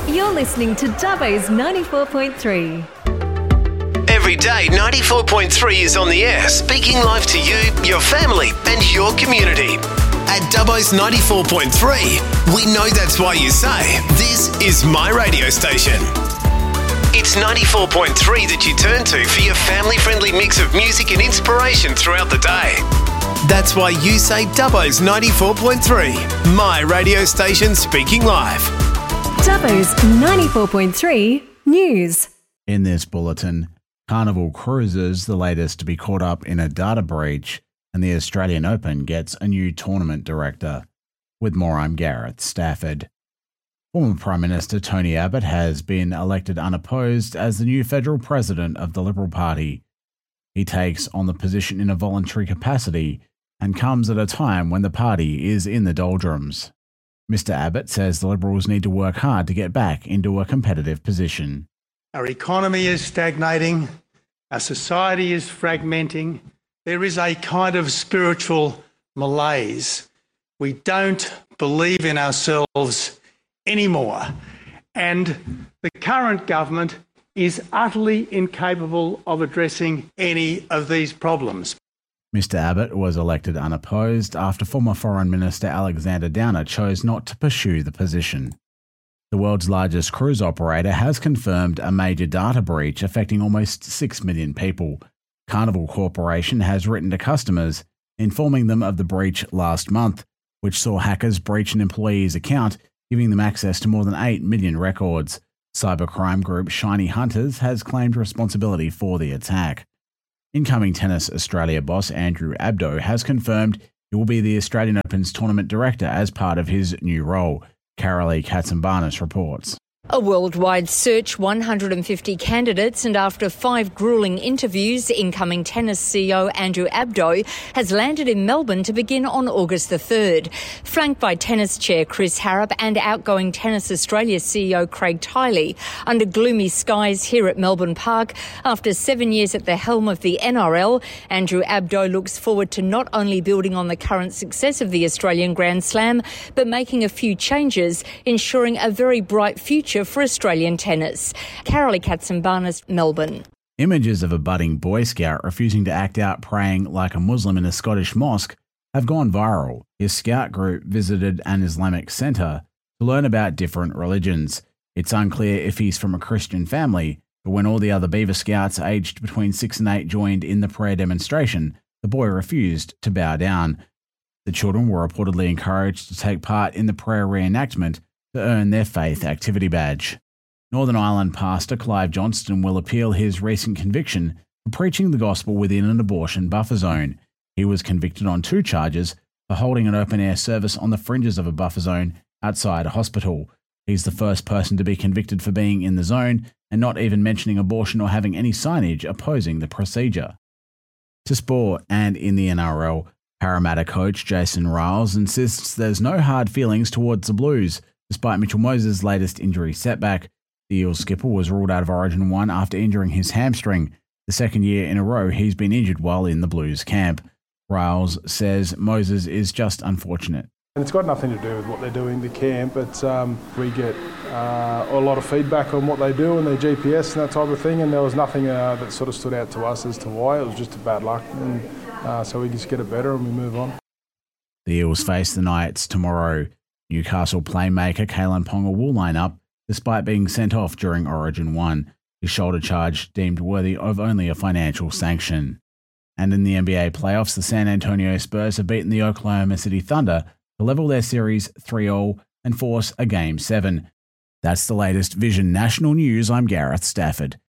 You're listening to Dubbo's 94.3. Every day, 94.3 is on the air, speaking live to you, your family, and your community. At Dubbo's 94.3, we know that's why you say, this is my radio station. It's 94.3 that you turn to for your family-friendly mix of music and inspiration throughout the day. That's why you say Dubbo's 94.3, my radio station speaking live. Dubbo's 94.3 News. In this bulletin, Carnival Cruises, the latest to be caught up in a data breach, and the Australian Open gets a new tournament director. With more, I'm Gareth Stafford. Former Prime Minister Tony Abbott has been elected unopposed as the new federal president of the Liberal Party. He takes on the position in a voluntary capacity and comes at a time when the party is in the doldrums. Mr. Abbott says the Liberals need to work hard to get back into a competitive position. Our economy is stagnating, our society is fragmenting, there is a kind of spiritual malaise. We don't believe in ourselves anymore, and the current government is utterly incapable of addressing any of these problems. Mr. Abbott was elected unopposed after former Foreign Minister Alexander Downer chose not to pursue the position. The world's largest cruise operator has confirmed a major data breach affecting almost 6 million people. Carnival Corporation has written to customers, informing them of the breach last month, which saw hackers breach an employee's account, giving them access to more than 8 million records. Cybercrime group Shiny Hunters has claimed responsibility for the attack. Incoming Tennis Australia boss Andrew Abdo has confirmed he will be the Australian Open's tournament director as part of his new role. Carolee Katsimbarnis reports. A worldwide search, 150 candidates, and after 5 gruelling interviews, incoming tennis CEO Andrew Abdo has landed in Melbourne to begin on August the 3rd. Flanked by tennis chair Chris Harrop and outgoing Tennis Australia CEO Craig Tiley, under gloomy skies here at Melbourne Park, after 7 years at the helm of the NRL, Andrew Abdo looks forward to not only building on the current success of the Australian Grand Slam, but making a few changes, ensuring a very bright future for Australian tennis. Carolee Katsimbarnis, Melbourne. Images of a budding Boy Scout refusing to act out praying like a Muslim in a Scottish mosque have gone viral. His scout group visited an Islamic centre to learn about different religions. It's unclear if he's from a Christian family, but when all the other Beaver Scouts aged between 6 and 8 joined in the prayer demonstration, the boy refused to bow down. The children were reportedly encouraged to take part in the prayer reenactment to earn their faith activity badge. Northern Ireland pastor Clive Johnston will appeal his recent conviction for preaching the gospel within an abortion buffer zone. He was convicted on 2 charges for holding an open-air service on the fringes of a buffer zone outside a hospital. He's the first person to be convicted for being in the zone and not even mentioning abortion or having any signage opposing the procedure. To sport, and in the NRL, Parramatta coach Jason Ryles insists there's no hard feelings towards the Blues. Despite Mitchell Moses' latest injury setback, the Eels skipper was ruled out of Origin 1 after injuring his hamstring, the second year in a row he's been injured while in the Blues camp. Ryles says Moses is just unfortunate. And it's got nothing to do with what they're doing in the camp, but we get a lot of feedback on what they do and their GPS and that type of thing, and there was nothing that sort of stood out to us as to why. It was just a bad luck, and so we just get it better and we move on. The Eels face the Knights tomorrow. Newcastle playmaker Kalen Ponga will line up, despite being sent off during Origin 1, his shoulder charge deemed worthy of only a financial sanction. And in the NBA playoffs, the San Antonio Spurs have beaten the Oklahoma City Thunder to level their series 3-3 and force a Game 7. That's the latest Vision National News. I'm Gareth Stafford.